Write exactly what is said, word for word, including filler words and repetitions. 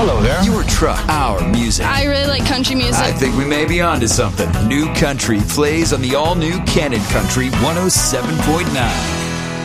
Hello there. Your truck, our music. I really like country music. I think we may be onto something. New Country plays on the all-new Canon Country one oh seven point nine.